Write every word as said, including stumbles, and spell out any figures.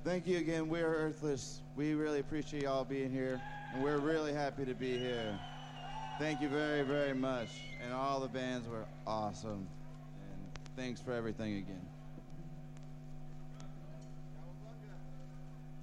Thank you again. We're Earthless. We really appreciate y'all being here, and we're really happy to be here. Thank you very, very much. And all the bands were awesome. And thanks for everything again.